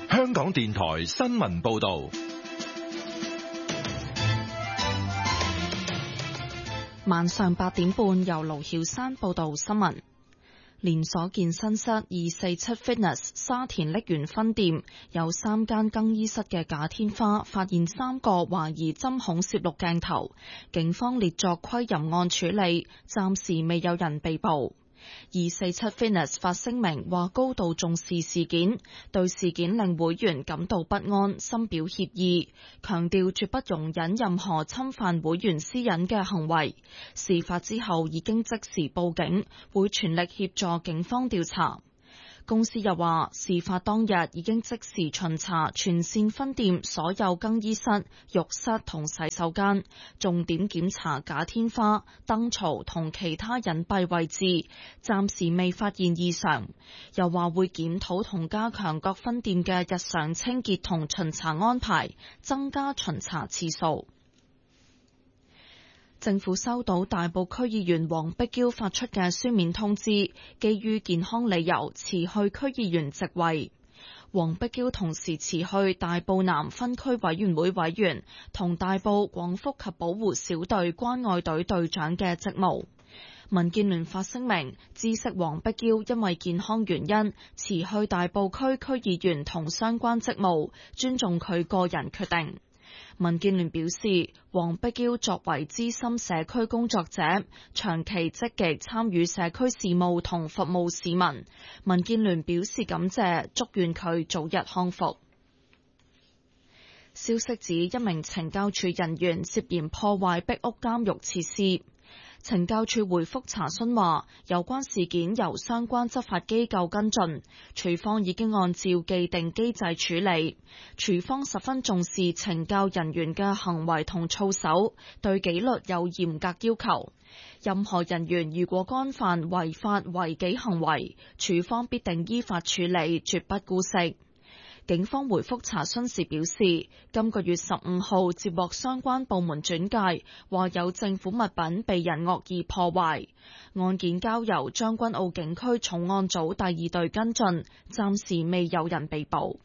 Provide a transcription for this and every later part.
香港電台新聞報道。 晚上8點半，由盧曉山報道新聞。連鎖健身室247 Fitness 沙田瀝源分店有3間更衣室嘅假天花發現3個懷疑針孔攝錄鏡頭，警方列作窺淫案處理，暫時未有人被捕。247 Fitness 發聲明話高度重視事件，對事件令會員感到不安，深表歉意，強調絕不容忍任何侵犯會員私隱嘅行為。事發之後已經即時報警，會全力協助警方調查。公司又話，事發當日已經即時巡查全線分店所有更衣室、浴室同洗手間，重點檢查假天花、燈槽同其他隱蔽位置，暫時未發現異常。又話會檢討同加強各分店嘅日常清潔同巡查安排，增加巡查次數。政府收到大埔區議員黃碧嬌發出嘅書面通知，基於健康理由辭去區議員職位。黃碧嬌同時辭去大埔南分區委員會委員同大埔廣福及保護小隊關愛隊隊長嘅職務。民建聯發聲明，知悉黃碧嬌因為健康原因辭去大埔區區議員同相關職務，尊重佢個人決定。民建聯表示，黃碧嬌作為資深社區工作者，長期積極參與社區事務同服務市民。民建聯表示感謝，祝願佢早日康復。消息指，一名懲教署人員涉嫌破壞壁屋監獄設施。懲教署回覆查詢話，有關事件由相關執法機構跟進，署方已經按照既定機制處理。署方十分重視懲教人員嘅行為同操守，對紀律有嚴格要求。任何人員如果干犯違法違紀行為，署方必定依法處理，絕不姑息。警方回覆查詢時表示，今個月15號接獲相關部門轉介，話有政府物品被人惡意破壞，案件交由將軍澳警區重案組第2隊跟進，暫時未有人被捕。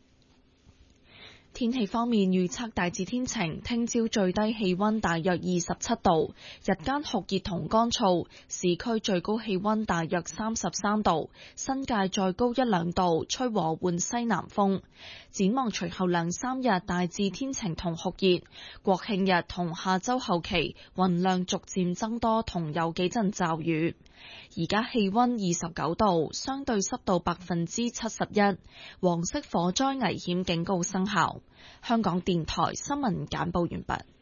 天氣方面預測大致天晴，聽朝最低氣溫大約27度，日間酷熱同乾燥，市區最高氣溫大約33度，新界再高1-2度，吹和緩西南風。展望隨後2-3日大致天晴同酷熱，國慶日同下周後期雲量逐漸增多，同有幾陣驟雨。而家氣溫29度，相對濕度71%，黃色火災危險警告生效。香港電台新聞簡報完畢。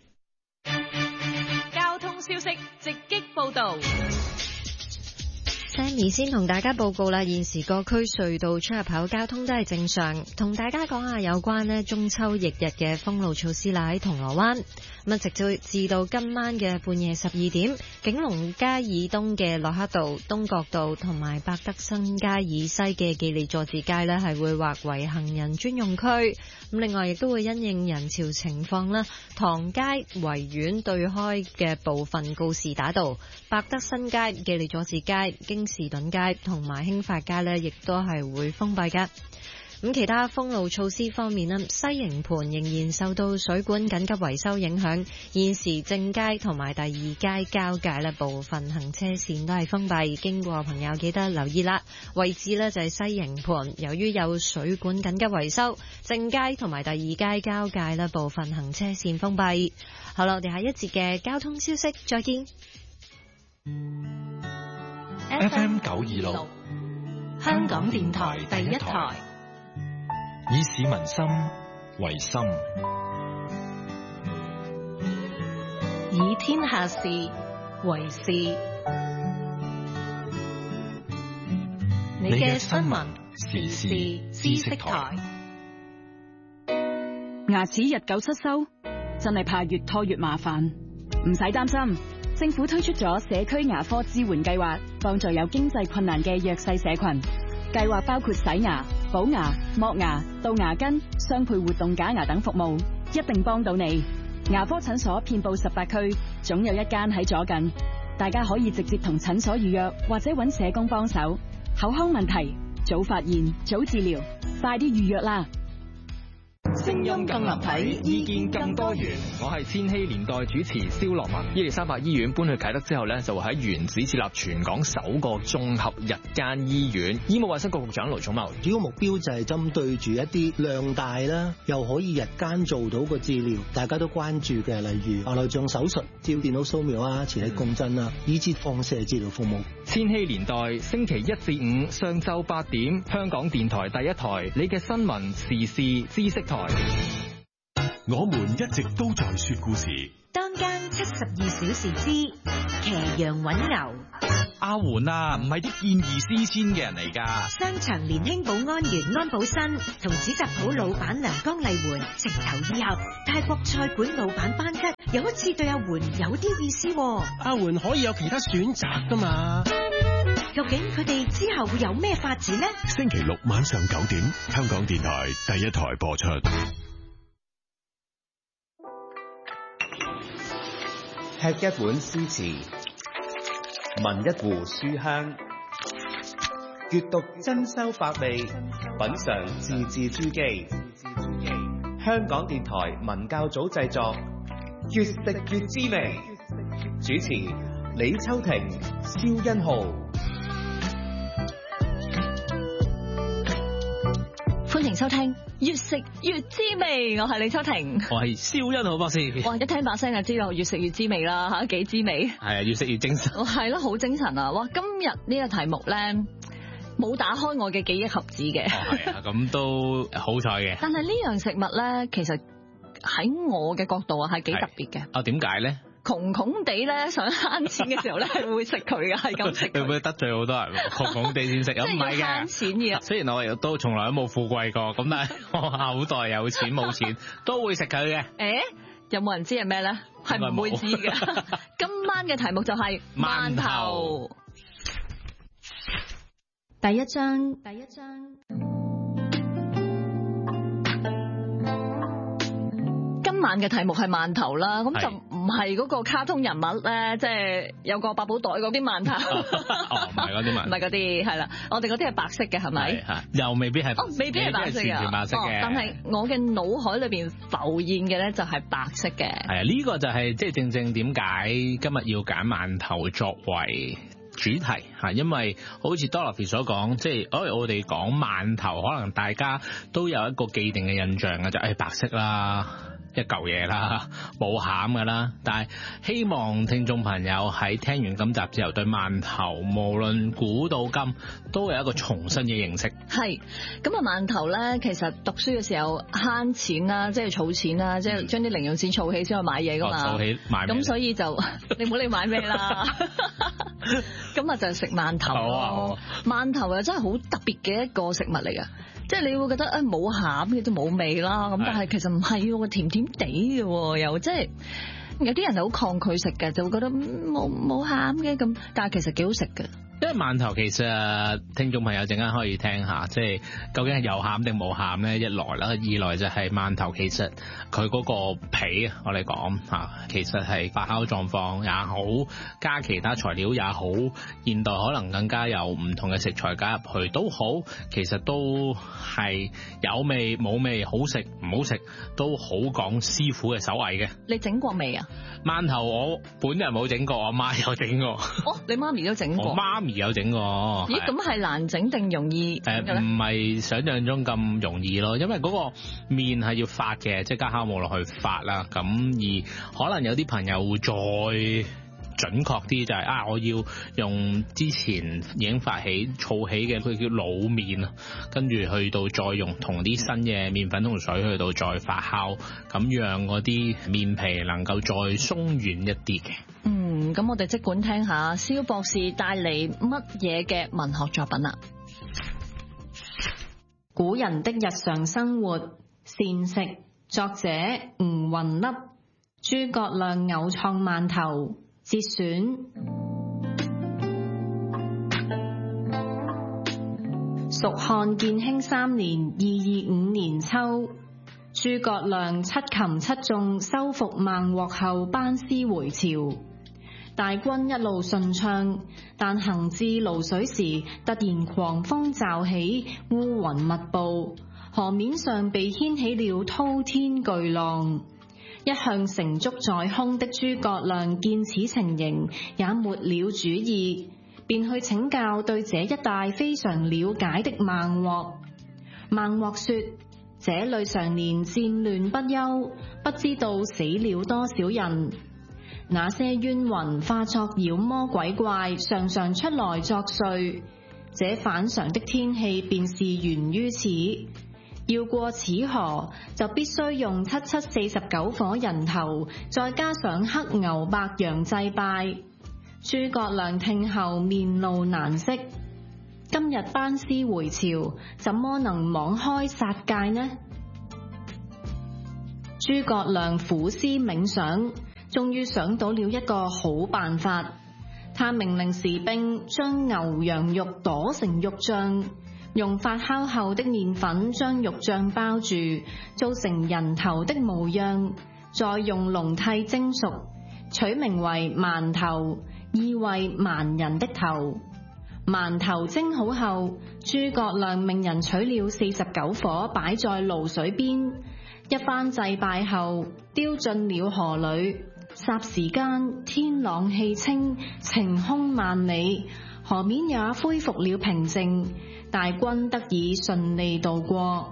交通消息直擊報道。 Sammy 先同大家報告啦，現時各區隧道出入口交通都係正常。同大家講下有關中秋翌日嘅封路措施啦，喺銅鑼灣。直至到今晚嘅半夜12點，景隆街以東嘅駱克道、東角道同埋百德新街以西嘅記利佐治街呢係會劃為行人專用區。另外亦都會因應人潮情況啦，唐街、維園對開嘅部分告士打道、百德新街、記利佐治街、京士頓街同埋興發街呢亦都係會封閉㗎。咁其他封路措施方面咧，西營盤仍然受到水管緊急維修影響，現時正街同埋第2街交界咧部分行車線都係封閉，經過朋友記得留意啦。位置咧就係西營盤，由於有水管緊急維修，正街同埋第2街交界咧部分行車線封閉。好啦，我哋下一節嘅交通消息再見。 FM 926 香港電台第一台。 以市民心為心， 以天下事為事。你嘅新聞時事知識台。 牙齒日久失修，真係怕越拖越麻煩。唔使擔心，政府推出咗社區牙科支援計劃，幫助有經濟困難嘅弱勢社群。計劃包括洗牙、補牙、剝牙、杜牙根、雙配活動假牙等服務，一定幫到你。牙科診所遍布18區，總有一間喺左近。大家可以直接同診所預約，或者揾社工幫手。口腔問題，早發現，早治療，快啲預約啦！ 聲音更立體，意見更多元。 我係千禧年代主持蕭樂文。伊利沙伯醫院搬去啟德之後呢，就會喺原址設立全港首個綜合日間醫院。醫務衛生局局長盧寵茂， 主要目標就係針對住一啲量大啦，又可以日間做到個治療，大家都關注嘅，例如內臟手術、照電腦掃描啊、磁力共振啊，以至放射治療服務。 千禧年代星期1至5上晝8點，香港電台第一台，你嘅新聞時事知識台。 我們一直都在說故事。 當間72小時之騎羊搵牛。 阿媛啊，唔係啲見異思遷嘅人嚟㗎。 商場年輕保安員安保新同紙紮鋪老闆娘江麗媛情投意合，泰國菜館老闆班吉有一次對阿媛有啲意思喎。 阿媛可以有其他選擇㗎嘛？ 究竟佢哋之後會有咩發展呢？ 星期六晚上9點，香港電台第一台播出。 吃一碗詩詞，聞一壺書香，閱讀珍饈百味，品嘗字字珠璣。香港電台文教組製作，越食越滋味。主持李秋婷、蕭欣浩。 歡迎收聽越食越滋味，我係李秋婷， 我係蕭欣浩博士。 哇，一聽把聲就知道越食越滋味啦吓，幾滋味。 係啊，越食越精神。 係咯，好精神啊！哇，今日呢個題目咧冇打開我嘅記憶盒子嘅。 係啊，咁都好彩嘅。 但係呢樣食物咧，其實喺我嘅角度啊，係幾特別嘅。 啊，點解咧？ 窮窮地咧想慳錢嘅時候咧，係會食佢嘅，係咁食。 會唔會得罪好多人？窮窮地先食，唔係嘅。慳錢嘅。雖然我亦都從來都冇富貴過，咁但係我口袋有錢冇錢都會食佢嘅。 有冇人知係咩咧？係唔會知嘅。今晚嘅題目就係饅頭。 第一章。 今晚嘅題目係饅頭啦，咁就唔係嗰個卡通人物咧，即係有個百寶袋嗰啲饅頭。 唔係嗰啲饅頭， 唔係嗰啲，係啦，我哋嗰啲係白色嘅，係咪？ 又未必係， 未必係白色嘅， 全白色嘅。 但係我嘅腦海裏邊浮現嘅咧就係白色嘅。 係啊，呢個就係即係正正點解今日要揀饅頭作為主題嚇，因為好似 Dorothy 所講，即係我哋講饅頭，可能大家都有一個既定嘅印象嘅，就係白色啦。一嚿嘢啦，冇餡噶啦，但係希望聽眾朋友喺聽完今集之後，對饅頭無論古到今都有一個重新嘅認識。 係咁啊，饅頭咧，其實讀書嘅時候慳錢啦，即係儲錢啦，即係將啲零用錢儲起先去買嘢噶嘛。 儲起買咩？ 咁所以就你唔好理買咩啦。咁啊就食饅頭咯。饅頭又真係好特別嘅一個食物嚟噶。即係你會覺得冇餡嘅都冇味啦，咁但係其實唔係喎，甜甜地嘅又即係有啲人係好抗拒食嘅，就會覺得冇餡嘅咁，但係其實幾好食嘅。 因為饅頭其實聽眾朋友陣間可以聽下，即係究竟係有餡定冇餡咧？一來啦，二來就係饅頭其實佢嗰個皮啊，我哋講嚇，其實係發酵狀況也好，加其他材料也好，現代可能更加有唔同嘅食材加入去都好，其實都係有味冇味，好食唔好食都好講師傅嘅手藝嘅。 你整過未啊？ 饅頭我本人冇整過，我媽有整過。 哦，你媽咪都整過。 我媽咪有整過。 咦，咁係難整定容易整嘅咧？ 唔係想象中咁容易咯，因為嗰個麵係要發嘅，即係加酵母落去發啦。咁而可能有啲朋友會再準確啲，就係我要用之前已經發起儲起嘅，佢叫老麵啊，跟住去到再用同啲新嘅麵粉同水去到再發酵，咁讓嗰啲麵皮能夠再鬆軟一啲嘅。 咁我哋即管聽下蕭博士帶嚟乜嘢嘅文學作品啊？ 古人的日常生活膳食，作者吳雲粒，諸葛亮偶創饅頭節選。蜀漢建興3年225年秋，諸葛亮七擒七縱收復孟獲後班師回朝，大軍一路順暢，但行至滷水時突然狂風驟起，烏雲密佈， 河面上被掀起了滔天巨浪。一向成竹在胸的諸葛亮見此情形，也沒了主意，便去請教對這一帶非常了解的孟獲。孟獲說：這裏常年戰亂不休，不知道死了多少人。那些冤魂化作妖魔鬼怪，常常出來作祟。這反常的天氣便是源於此。要過此河，就必須用7749顆人頭，再加上黑牛白羊祭拜。諸葛亮聽後面露難色。今日班師回朝，怎麼能妄開殺戒呢？諸葛亮苦思冥想，終於想到了一個好辦法。他命令士兵將牛羊肉剁成肉醬，用發酵後的麵粉將肉醬包住，做成人頭的模樣，再用籠屉蒸熟，取名為饅頭，意為蠻人的頭。饅頭蒸好後，諸葛亮命人取了49顆擺在爐水邊，一番祭拜後，丟進了河裏。霎時間，天朗氣清，晴空萬里，河面也恢復了平靜，大軍得以順利渡過。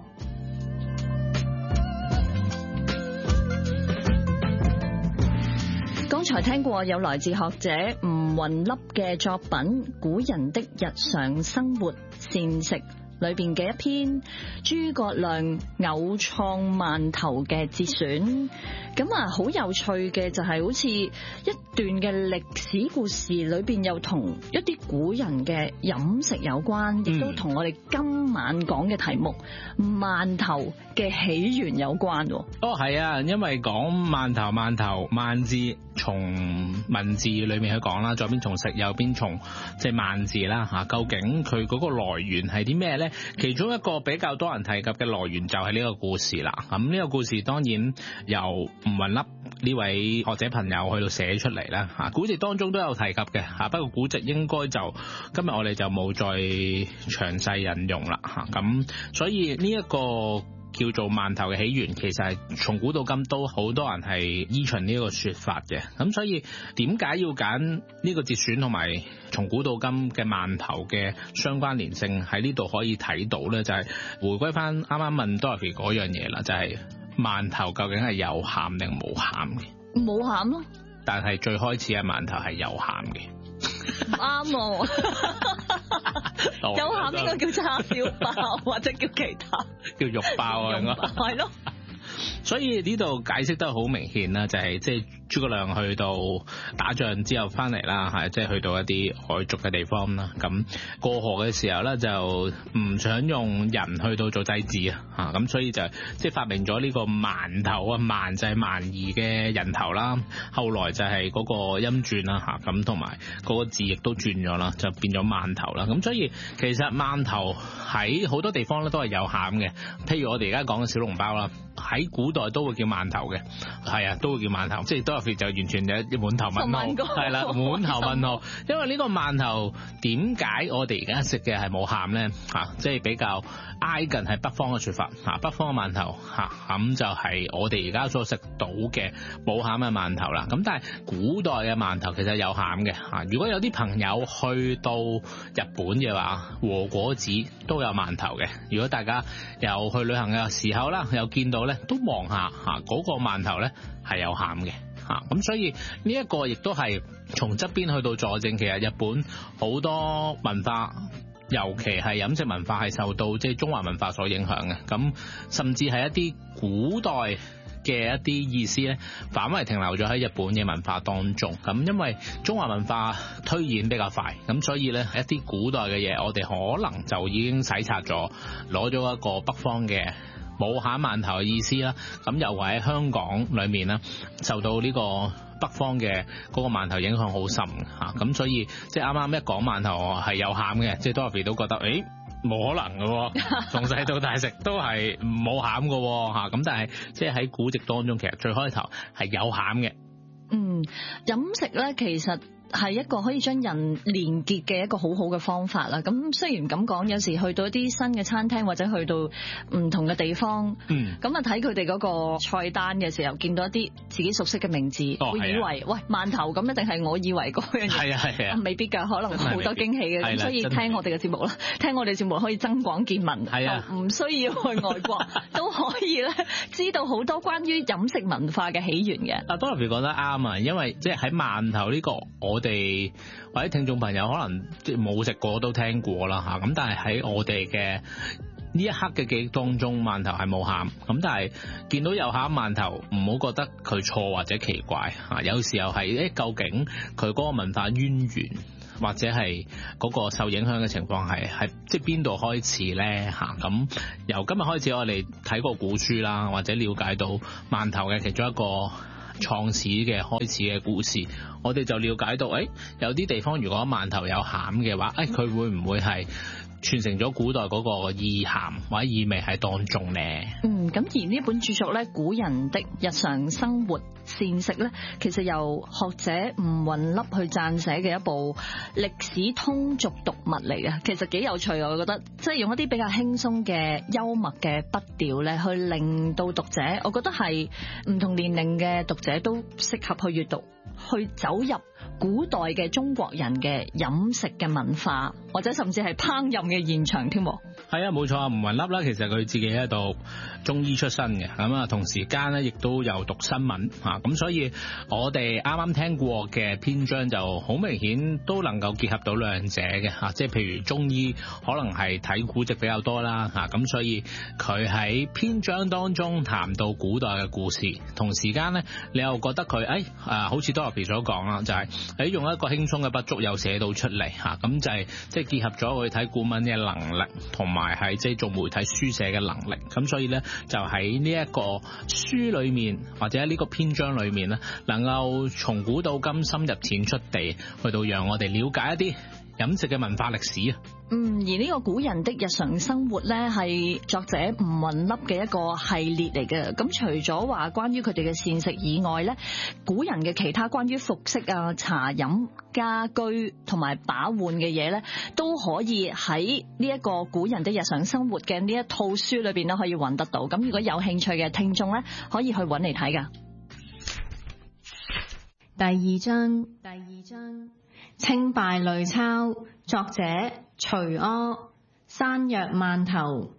剛才聽過有來自學者吳雲粒嘅作品《古人的日常生活膳食》裏邊嘅一篇諸葛亮偶創饅頭嘅節選。咁啊，好有趣嘅就係好似一段嘅歷史故事裏邊，又同一啲古人嘅飲食有關，亦都同我哋今晚講嘅題目饅頭嘅起源有關。 哦，係啊，因為講饅頭，饅字從文字裏面去講啦，左邊從食，右邊從即係饅字啦嚇。究竟佢嗰個來源係啲咩咧？其中一個比較多人提及嘅來源就係呢個故事啦。咁呢個故事當然由吳雲粒呢位學者朋友去到寫出嚟啦嚇。古籍當中都有提及嘅嚇，不過古籍應該就今日我哋就冇再詳細引用啦嚇。咁所以呢一個叫做饅頭嘅起源，其實係從古到今都好多人係依循呢一個說法嘅。咁所以點解要揀呢個節選同埋從古到今嘅饅頭嘅相關聯性喺呢度可以睇到咧？就係回歸翻啱啱問 Dorothy 嗰樣嘢啦，就係饅頭究竟係有餡定冇餡嘅？ 冇餡咯。但係最開始嘅饅頭係有餡嘅。 唔啱喎，有餡應該叫叉燒包或者叫其他， 叫肉包啊，應該係咯。 所以呢度解釋得好明顯啦，就係即係諸葛亮去到打仗之後翻嚟啦，係即係去到一啲海族嘅地方啦。咁過河嘅時候咧，就唔想用人去到做祭祀啊，咁所以就即係發明咗呢個饅頭啊，饅就係蠻夷嘅人頭啦。後來就係嗰個音轉啦嚇，咁同埋嗰個字亦都轉咗啦，就變咗饅頭啦。咁所以其實饅頭喺好多地方咧都係有餡嘅，譬如我哋而家講嘅小籠包啦，喺古代都會叫饅頭嘅，係啊，都會叫饅頭，即係都就完全有滿頭問號，係啦，滿頭問號。因為呢個饅頭點解我哋而家食嘅係冇餡咧？嚇，即係比較挨近係北方嘅説法嚇，北方嘅饅頭嚇，咁就係我哋而家所食到嘅冇餡嘅饅頭啦。咁但係古代嘅饅頭其實有餡嘅嚇。如果有啲朋友去到日本嘅話，和果子都有饅頭嘅。如果大家有去旅行嘅時候啦，有見到咧，都望下嚇嗰個饅頭咧係有餡嘅嚇。咁所以呢一個亦都係從側邊去到佐證，其實日本好多文化，尤其係飲食文化係受到即係中華文化所影響嘅。咁甚至係一啲古代嘅一啲意思咧，反為停留咗喺日本嘅文化當中。咁因為中華文化推演比較快，咁所以咧一啲古代嘅嘢，我哋可能就已經洗刷咗，攞咗一個北方嘅冇餡饅頭嘅意思啦。咁又話喺香港裏面啦，受到呢個北方嘅嗰個饅頭影響好深嚇。咁所以即係啱啱一講饅頭係有餡嘅，即係 Dorothy 都覺得冇可能嘅，從細到大食都係冇餡嘅嚇。咁但係即係喺古籍當中，其實最開頭係有餡嘅。 飲食咧其實係一個可以將人連結嘅一個好好嘅方法啦。咁雖然咁講，有時去到一啲新嘅餐廳或者去到唔同嘅地方，咁啊睇佢哋嗰個菜單嘅時候，見到一啲自己熟悉嘅名字，會以為喂饅頭咁一定係我以為嗰樣嘢，係啊，未必㗎，可能好多驚喜嘅。咁所以聽我哋嘅節目啦，聽我哋節目可以增廣見聞，唔需要去外國都可以咧知道好多關於飲食文化嘅起源嘅。 啊 Dorothy 講得啱啊，因為即係喺饅頭呢個，我哋或者聽眾朋友可能即係冇食過都聽過啦嚇，咁但係喺我哋嘅呢一刻嘅記憶當中，饅頭係冇餡，咁但係見到有餡饅頭，唔好覺得佢錯或者奇怪嚇，有時候係究竟佢嗰個文化淵源，或者係嗰個受影響嘅情況係即係邊度開始咧嚇？咁由今日開始，我哋睇過古書啦，或者了解到饅頭嘅其中一個創始嘅開始嘅故事，我哋就了解到，有啲地方如果饅頭有餡嘅話，佢會唔會係傳承咗古代嗰個意涵或者意味喺當中咧？ 咁而呢本著作咧，古人的日常生活膳食咧，其實由學者吳雲粒去撰寫嘅一部歷史通俗讀物嚟嘅，其實幾有趣啊！我覺得即係用一啲比較輕鬆嘅幽默嘅筆調咧，去令到讀者，我覺得係唔同年齡嘅讀者都適合去閱讀，去走入古代嘅中國人嘅飲食嘅文化，或者甚至係烹飪嘅現場添。 係啊，冇錯啊，吳雲粒啦，其實佢自己喺度中醫出身嘅，咁啊同時間咧亦都有讀新聞嚇，咁所以我哋啱啱聽過嘅篇章就好明顯都能夠結合到兩者嘅嚇，即係譬如中醫可能係睇古籍比較多啦嚇，咁所以佢喺篇章當中談到古代嘅故事，同時間咧你又覺得佢好似 Dorothy 所講啦，就係用一個輕鬆嘅筆觸又寫到出嚟嚇，咁就係即係結合咗佢睇古文嘅能力，同埋係即係做媒體書寫嘅能力，咁所以咧就喺呢一個書裏面或者喺呢個篇章裏面咧，能夠從古到今深入淺出地去到讓我哋了解一啲飲食嘅文化歷史啊。 而呢個古人的日常生活咧，係作者吳雲粒嘅一個系列嚟嘅。咁除咗話關於佢哋嘅膳食以外咧，古人嘅其他關於服飾啊、茶飲、家居同埋把玩嘅嘢咧，都可以喺呢一個古人的日常生活嘅呢一套書裏邊咧，可以揾得到。咁如果有興趣嘅聽眾咧，可以去揾嚟睇噶。 第二章清稗類鈔，作者徐柯。山藥饅頭。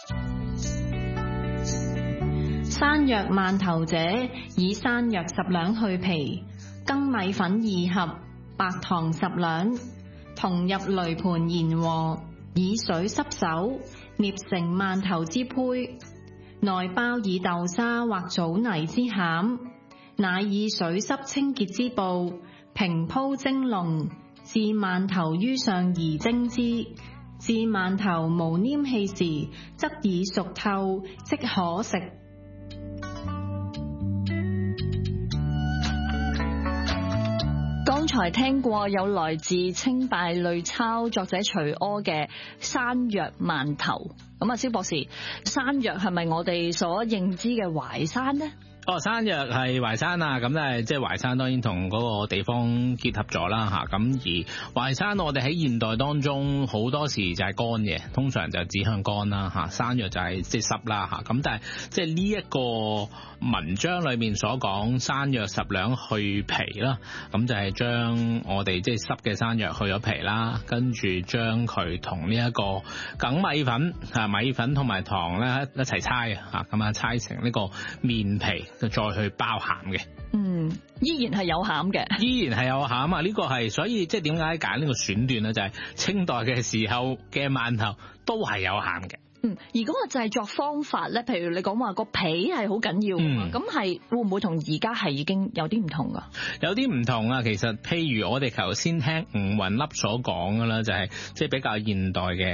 山藥饅頭者，以山藥10兩去皮，粳米粉2盒，白糖10兩，同入鋁盤研和，以水濕手，捏成饅頭之胚，內包以豆沙或棗泥之餡，乃以水濕清潔之布平鋪蒸籠，置饅頭於上而蒸之。至饅頭無黏氣時，則已熟透，即可食。 剛才聽過有來自清稗類鈔作者徐柯嘅山藥饅頭。咁啊，蕭博士，山藥係咪我哋所認知嘅淮山呢？ 山藥係淮山啊，咁咧即係淮山當然同嗰個地方結合咗啦嚇，咁而淮山我哋喺現代當中好多時就係乾嘅，通常就指向乾啦嚇，山藥就係即係濕啦嚇，咁但係即係呢一個文章裏面所講山藥10兩去皮啦，咁就係將我哋即係濕嘅山藥去咗皮啦，跟住將佢同呢一個粳米粉米粉同埋糖咧一齊搓啊，咁啊搓成呢個麵皮。就再去包餡嘅， 依然係有餡嘅， 依然係有餡啊！呢個係所以即係點解揀呢個選段咧？就係清代嘅時候嘅饅頭都係有餡嘅。 而嗰個製作方法咧，譬如你講話個皮係好緊要㗎，咁係會唔會同而家係已經有啲唔同㗎？ 有啲唔同啊！其實譬如我哋頭先聽吳雲粒所講㗎啦，就係即係比較現代嘅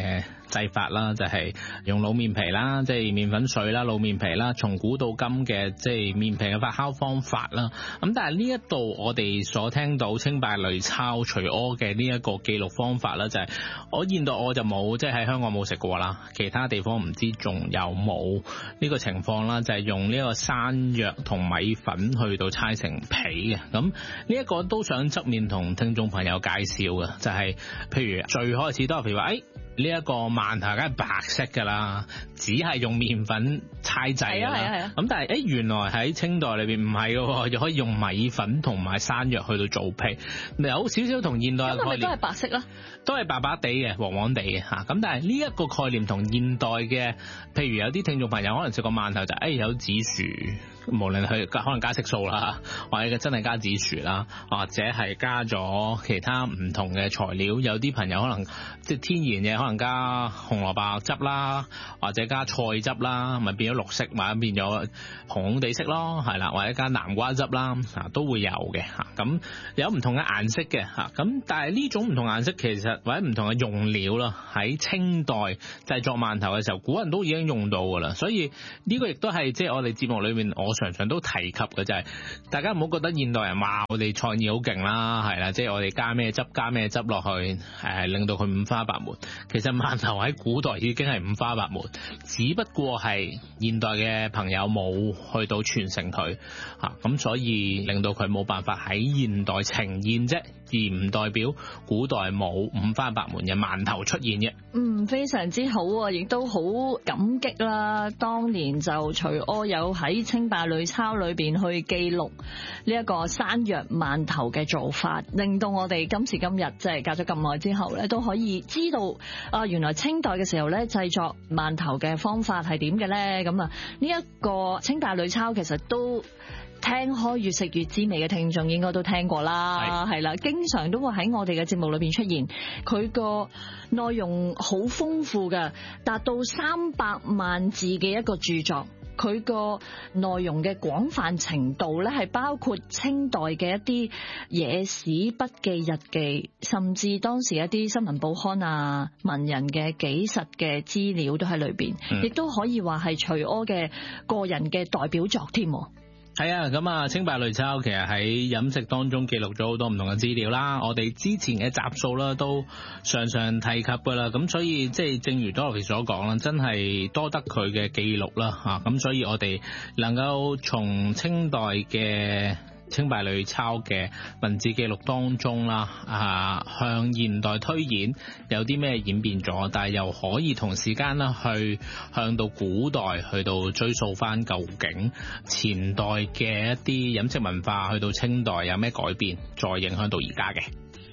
製法啦，就係用老麵皮啦，即係麵粉水啦、老麵皮啦，從古到今嘅即係麵皮嘅發酵方法啦。咁但係呢一度我哋所聽到清稗濾抄除屙嘅呢一個記錄方法啦，就係我現代我就冇，即係喺香港冇食過啦，其他地方唔知仲有冇呢個情況啦，就係用呢個山藥同米粉去到搓成皮嘅。咁呢一個都想側面同聽眾朋友介紹嘅，就係譬如最開始都係譬如話呢一個饅頭梗係白色㗎啦，只係用麵粉猜製㗎啦。咁但係原來喺清代裏邊唔係嘅，又可以用米粉同埋山藥去到做皮，有少少同現代嘅概念。咁係咪都係白色啦？都係白白地嘅、黃黃地嘅嚇。咁但係呢一個概念同現代嘅，譬如有啲聽眾朋友可能食個饅頭就有紫薯。無論佢可能加色素啦，或者真係加紫薯啦，或者係加咗其他唔同嘅材料，有啲朋友可能即係天然嘅，可能加紅蘿蔔汁啦，或者加菜汁啦，咪變咗綠色，或者變咗紅紅地色咯，係啦，或者加南瓜汁啦，都會有嘅嚇。咁有唔同嘅顏色嘅嚇，咁但係呢種唔同顏色其實或者唔同嘅用料啦，喺清代製作饅頭嘅時候，古人都已經用到㗎啦，所以呢個亦都係即係我哋節目裏面我常常都提及嘅，就係大家唔好覺得現代人話我哋創意好勁啦，係啦，即係我哋加咩汁落去，令到佢五花八門。其實饅頭喺古代已經係五花八門，只不過係現代嘅朋友冇去到傳承佢嚇，咁所以令到佢冇辦法喺現代呈現啫，而唔代表古代冇五花八門嘅饅頭出現嘅。 非常之好啊，亦都好感激啦。當年就徐柯有喺清稗濾抄裏邊去記錄呢一個山藥饅頭嘅做法，令到我哋今時今日即係隔咗咁耐之後咧，都可以知道原來清代嘅時候咧製作饅頭嘅方法係點嘅咧。咁呢一個清稗濾抄其實都聽開越食越滋味嘅聽眾應該都聽過啦，係啦，經常都會喺我哋嘅節目裏邊出現。佢個內容好豐富嘅，達到300萬字嘅一個著作。佢個內容嘅廣泛程度咧，係包括清代嘅一啲野史筆記、日記，甚至當時一啲新聞報刊啊、文人嘅紀實嘅資料都喺裏邊，亦都可以話係徐柯嘅個人嘅代表作添。 係啊，咁清稗濾抄其實喺飲食當中記錄咗好多唔同嘅資料啦，我哋之前嘅集數啦都常常提及噶啦，咁所以即係正如 Dorothy 所講啦，真係多得佢嘅記錄啦嚇，咁所以我哋能夠從清代嘅清稗濾抄嘅文字記錄當中啦，向現代推演有啲咩演變咗，但係又可以同時間啦去向到古代去到追溯翻究竟前代嘅一啲飲食文化去到清代有咩改變，再影響到而家嘅。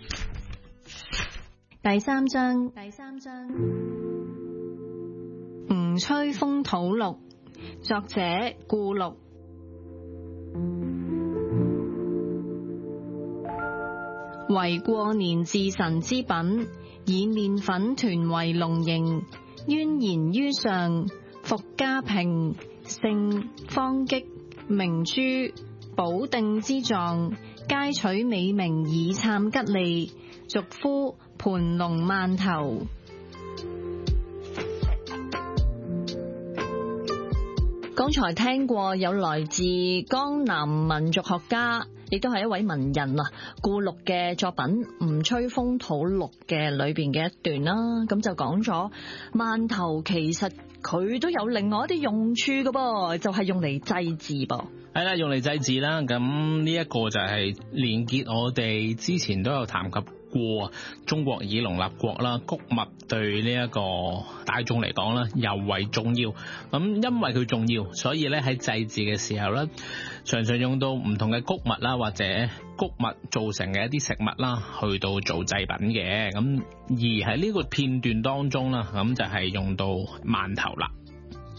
第三章吳吹風土錄，作者顧祿。為過年治神之品，以麵粉團為龍形，淵然於上，復家平，勝方戟、明珠、保定之狀，皆取美名以參吉利，俗呼盤龍饅頭。 剛才聽過有來自江南民族學家，亦都係一位文人顧祿嘅作品《吳吹風土錄》嘅裏邊嘅一段啦，咁就講咗饅頭其實佢都有另外一啲用處嘅噃，就係用嚟祭祀噃。 係啦，用嚟祭祀啦，咁呢一個就係連結我哋之前都有談及過中國以農立國啦，穀物對呢一個大眾嚟講啦尤為重要。咁因為佢重要，所以咧喺祭祀嘅時候咧，常常用到唔同嘅穀物啦，或者穀物造成嘅一啲食物啦，去到做祭品嘅。咁而喺呢個片段當中啦，咁就係用到饅頭啦。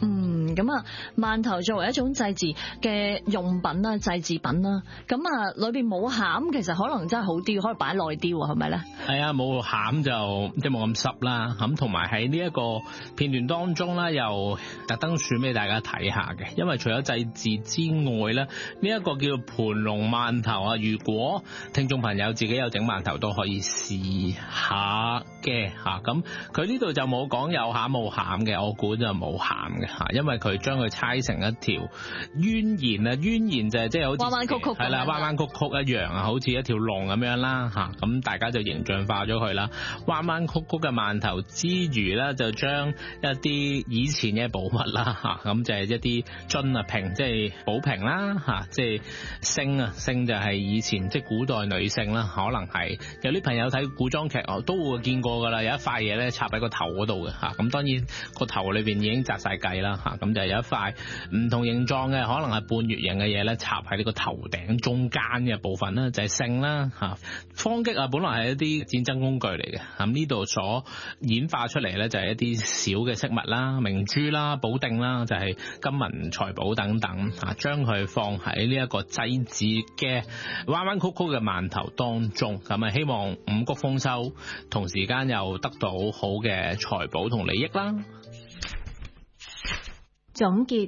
咁啊，饅頭作為一種祭祀嘅用品啦、祭祀品啦，咁啊裏邊冇餡，其實可能真係好啲，可以擺耐啲喎，係咪咧？係啊，冇餡就即係冇咁濕啦。咁同埋喺呢一個片段當中咧，又特登選俾大家睇下嘅，因為除咗祭祀之外咧，呢一個叫盤龍饅頭啊，如果聽眾朋友自己有整饅頭都可以試下嘅嚇。咁佢呢度就冇講有餡冇餡嘅，我估就冇餡嘅嚇，因為佢將佢猜成一條蜿蜒啊，蜿蜒就係即係好似彎彎曲曲係啦，彎彎曲曲一樣啊，好似一條龍咁樣啦嚇。咁大家就形象化咗佢啦，彎彎曲曲嘅饅頭之餘咧，就將一啲以前嘅寶物啦嚇，咁就係一啲樽啊瓶，即係寶瓶啦嚇，即係星啊，星就係以前即係古代女性啦，可能係有啲朋友睇古裝劇都會見過㗎啦，有一塊嘢咧插喺個頭嗰度嘅嚇。咁當然個頭裏邊已經紮晒計啦嚇，咁就有一塊唔同形狀嘅，可能係半月形嘅嘢咧，插喺呢個頭頂中間嘅部分啦，就係星啦嚇。方戟啊，本來係一啲戰爭工具嚟嘅，咁呢度所演化出嚟咧就係一啲小嘅飾物啦、明珠啦、寶錠啦，就係金銀財寶等等嚇，將佢放喺呢一個祭祀嘅彎彎曲曲嘅饅頭當中，咁啊希望五穀豐收，同時間又得到好嘅財寶同利益啦。 總結。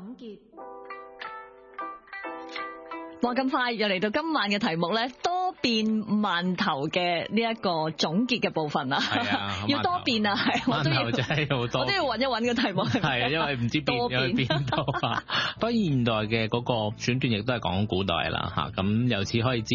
哇！咁快又嚟到今晚嘅題目咧，多變饅頭嘅呢一個總結嘅部分啦。係啊，要多變啊，係我都要真係好多，我都要揾一揾個題目。係啊，因為唔知變咗去邊度啊。當然現代嘅嗰個選段亦都係講古代啦嚇，咁由此可以知。